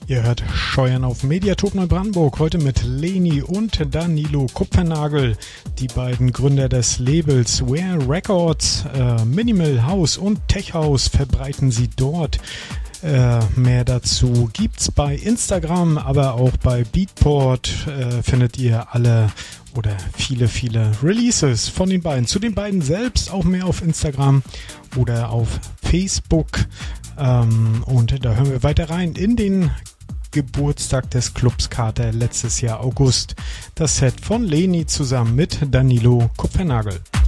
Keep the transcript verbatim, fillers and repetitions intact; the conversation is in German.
Ihr hört Scheuern auf Mediatop Neubrandenburg, heute mit Leni und Danilo Kupfernagel, die beiden Gründer des Labels Where Records, äh, Minimal House und Tech House verbreiten sie dort. Äh, mehr dazu gibt's bei Instagram, aber auch bei Beatport äh, findet ihr alle oder viele, viele Releases von den beiden. Zu den beiden selbst auch mehr auf Instagram oder auf Facebook. Ähm, und da hören wir weiter rein in den Geburtstag des Clubs Kater letztes Jahr August. Das Set von Leni zusammen mit Danilo Kupfernagel.